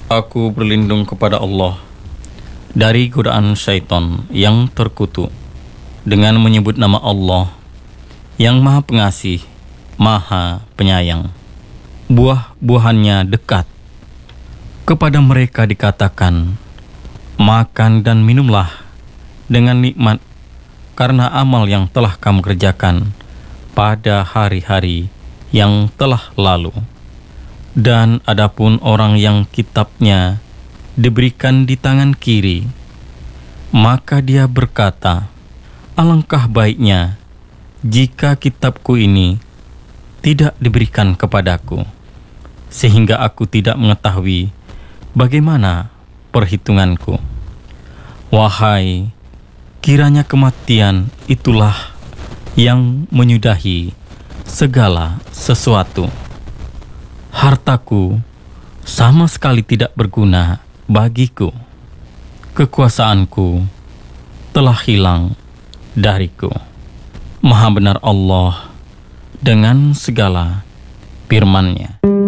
Aku berlindung kepada Allah dari godaan syaitan yang terkutuk dengan menyebut nama Allah yang Maha Pengasih, Maha Penyayang. Buah-buahannya dekat. Kepada mereka dikatakan, makan dan minumlah dengan nikmat karena amal yang telah kamu kerjakan pada hari-hari yang telah lalu. Dan adapun orang yang kitabnya diberikan di tangan kiri, maka dia berkata, alangkah baiknya jika kitabku ini tidak diberikan kepadaku, sehingga aku tidak mengetahui bagaimana perhitunganku. Wahai, kiranya kematian itulah yang menyudahi segala sesuatu. Hartaku sama sekali tidak berguna bagiku. Kekuasaanku telah hilang dariku. Maha benar Allah dengan segala firman-Nya.